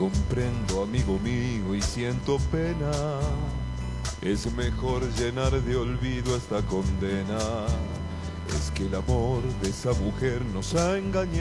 comprendo, amigo mío, y siento pena. Es mejor llenar de olvido esta condena. Es que el amor de esa mujer nos ha engañado.